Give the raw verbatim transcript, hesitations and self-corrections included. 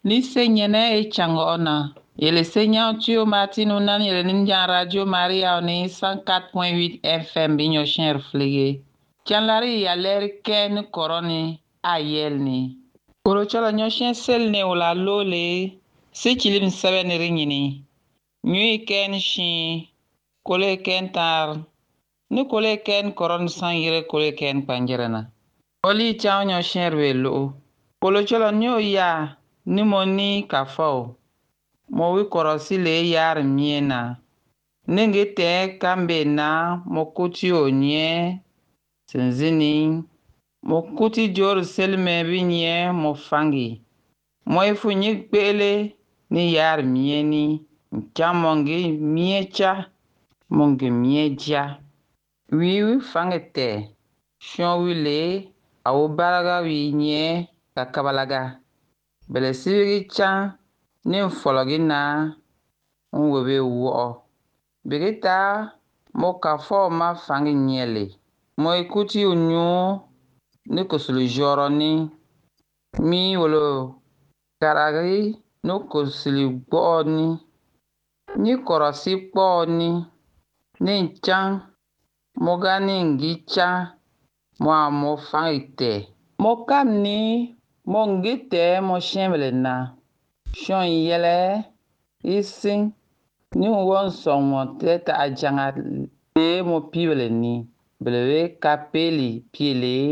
Ni senyene e changona. Yele seigneur Tio Martin Unan yele ninjan Radio Maria ni cent quatre point huit F M binyo chen reflege. Chanlari ya ler ken koroni ayel ni. Koro chola nyo chen sel ne wala lole. Se chilim sebe ni ringini. Nyui ken shin. Kole ken tar. Ni kole ken koron san yire kole ken panjerana. Oli chao nyo chen rwelo. Kolo chola nyo ya. Ni moni kafao. Mo wi korosi le yar miena. Ningi te kambe na mo kuti onye. Sinzini. Mo kuti jor selme binye mo fangi. Mo ifu nyik bele ni yar mieni. Ncha mongi miecha. Mongi mieja. Wi wi fangi te. Shon wi le. Awu baraga wi nye kakabalaga. Bele sibiri chan. Nin fologi na. Nwebe wo. Bigita. Mo kafo ma fangi nyele. Mo ikuti unyu. Ni kusulu joro ni. Mi wolo. Karagi. No kusulu gbo ni. Ni korosi po ni. Nin chan. Moga ningi chan. Mo mo fangi te. Mo kam ni. Mo ngite mo shemble na. Shon yele. Isin. Ni won son mo teta ajanga. Le mo piwele ni. Belewe kapeli piele.